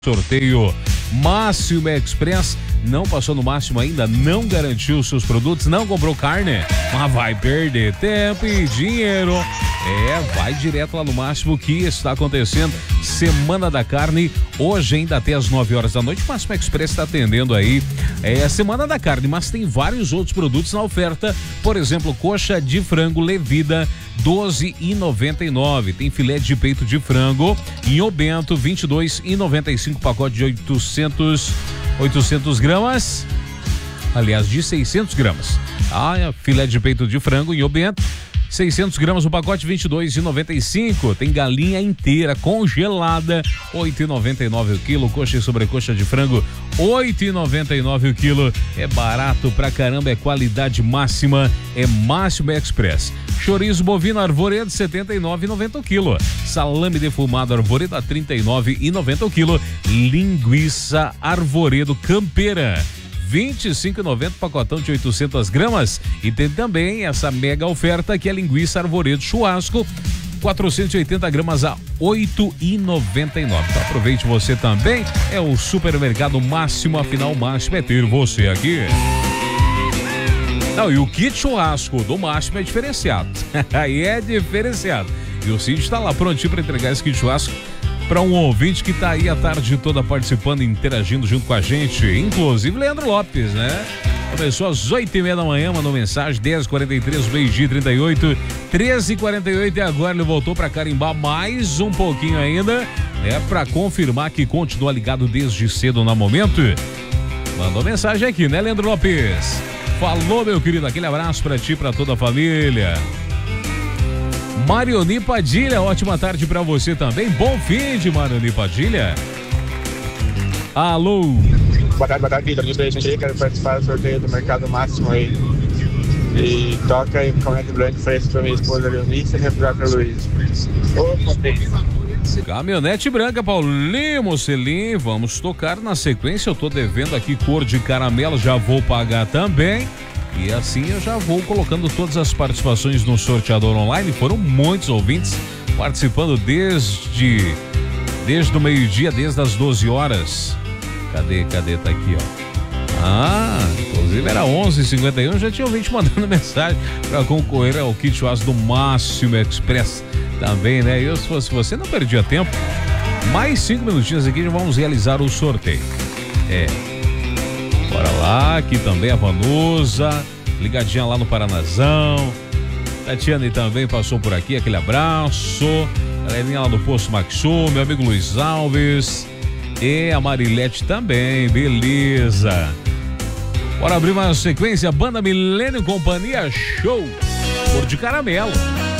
sorteio Máximo Express. Não passou no Máximo ainda, não garantiu seus produtos, não comprou carne, mas vai perder tempo e dinheiro. Vai direto lá no Máximo, que está acontecendo Semana da Carne, hoje ainda até as 9 horas da noite. O Máximo Express está atendendo aí a Semana da Carne, mas tem vários outros produtos na oferta. Por exemplo, coxa de frango levida, R$12,99. Tem filé de peito de frango em O Bento, R$22,95, pacote de 800 gramas, aliás, de 600 gramas. Filé de peito de frango em O Bento, 600 gramas, o pacote R$22,95. Tem galinha inteira congelada, R$8,99 o quilo. Coxa e sobrecoxa de frango, R$8,99 o quilo. É barato pra caramba, é qualidade máxima, é Máximo Express. Chorizo bovino arvoredo, R$79,90 o quilo. Salame defumado arvoredo a R$39,90 o quilo. Linguiça arvoredo campeira, R$25,90, pacotão de 800 gramas. E tem também essa mega oferta que é linguiça arvoredo churrasco, 480 gramas a R$8,99. Então aproveite você também, é o supermercado Máximo, afinal Máximo é ter você aqui. E o kit churrasco do Máximo é diferenciado. Aí é diferenciado. E o Cid está lá prontinho para entregar esse kit churrasco para um ouvinte que tá aí a tarde toda participando, interagindo junto com a gente, inclusive Leandro Lopes, né? Começou às 8h30 da manhã, mandou mensagem, 10h43, meio-dia 38, 13h48, e agora ele voltou para carimbar mais um pouquinho ainda, para confirmar que continua ligado desde cedo no momento. Mandou mensagem aqui, né, Leandro Lopes? Falou, meu querido, aquele abraço pra ti, pra toda a família. Marioni Padilha, ótima tarde pra você também. Bom fim de Marioni Padilha. Alô. Boa tarde, Vitor. Quero participar do sorteio do Mercado Máximo aí. E toca aí o caminhonete branco fresco pra minha esposa Leonice e minha filha Luiz. Caminhonete branca, Paulinho Mocelin, vamos tocar na sequência. Eu tô devendo aqui cor de caramelo, já vou pagar também. E assim eu já vou colocando todas as participações no sorteador online. Foram muitos ouvintes participando desde o meio-dia, desde as 12 horas. Cadê? Tá aqui, ó. Inclusive era 11h51, já tinha ouvinte mandando mensagem para concorrer ao kit churrasco do Máximo Express também, né? Eu, se fosse você, não perdia tempo. Mais 5 minutinhos aqui, já vamos realizar o sorteio. Bora lá, aqui também a Vanusa, ligadinha lá no Paranazão. Tatiane também passou por aqui, aquele abraço. Galerinha lá do Posto Maxu, meu amigo Luiz Alves. E a Marilete também, beleza. Bora abrir uma sequência, Banda Milênio Companhia Show, cor de caramelo.